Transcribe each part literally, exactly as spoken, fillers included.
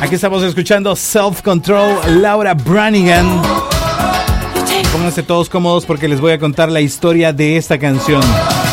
Aquí estamos escuchando Self Control, Laura Branigan. Pónganse todos cómodos porque les voy a contar la historia de esta canción.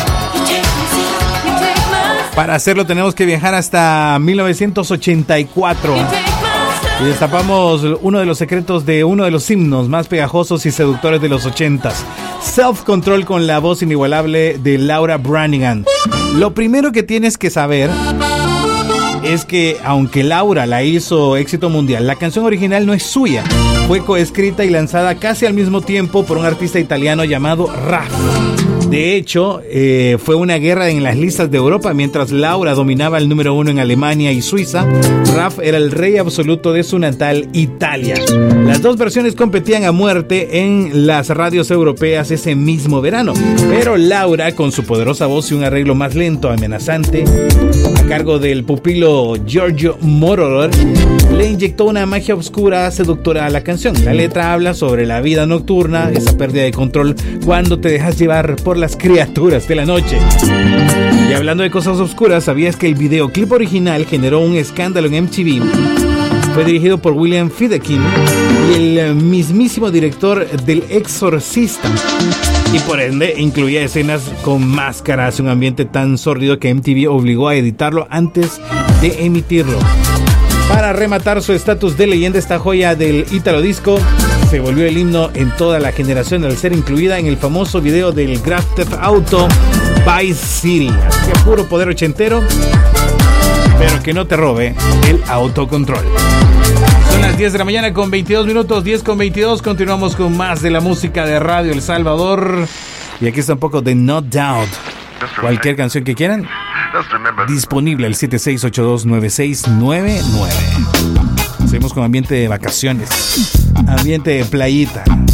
Para hacerlo tenemos que viajar hasta mil novecientos ochenta y cuatro. Y destapamos uno de los secretos de uno de los himnos más pegajosos y seductores de los ochentas. Self Control con la voz inigualable de Laura Branigan. Lo primero que tienes que saber es que aunque Laura la hizo éxito mundial, la canción original no es suya. Fue coescrita y lanzada casi al mismo tiempo por un artista italiano llamado Raf. De hecho, eh, fue una guerra en las listas de Europa. Mientras Laura dominaba el número uno en Alemania y Suiza, Raf era el rey absoluto de su natal Italia. Las dos versiones competían a muerte en las radios europeas ese mismo verano. Pero Laura, con su poderosa voz y un arreglo más lento, amenazante, a cargo del pupilo Giorgio Moroder, le inyectó una magia oscura seductora a la canción. La letra habla sobre la vida nocturna, esa pérdida de control cuando te dejas llevar por las criaturas de la noche. Y hablando de cosas oscuras, ¿sabías que el videoclip original generó un escándalo en M T V? Fue dirigido por William Friedkin y el mismísimo director del Exorcista, y por ende incluía escenas con máscaras, un ambiente tan sórdido que M T V obligó a editarlo antes de emitirlo. Para rematar su estatus de leyenda, esta joya del Italo Disco se volvió el himno en toda la generación al ser incluida en el famoso video del Grand Theft Auto Vice City. Así que puro poder ochentero, pero que no te robe el autocontrol. Son las diez de la mañana con veintidós minutos, diez con veintidós. Continuamos con más de la música de Radio El Salvador. Y aquí está un poco de No Doubt. Cualquier canción que quieran, disponible al siete seis ocho dos nueve seis nueve nueve. Seguimos con ambiente de vacaciones, ambiente de playita.